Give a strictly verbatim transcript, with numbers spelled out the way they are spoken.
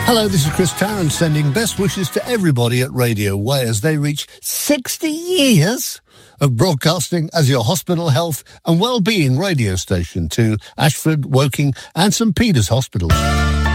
Hello, this is Chris Tarrant sending best wishes to everybody at Radio Way as they reach sixty years of broadcasting as your hospital health and wellbeing radio station to Ashford, Woking and St Peter's hospitals.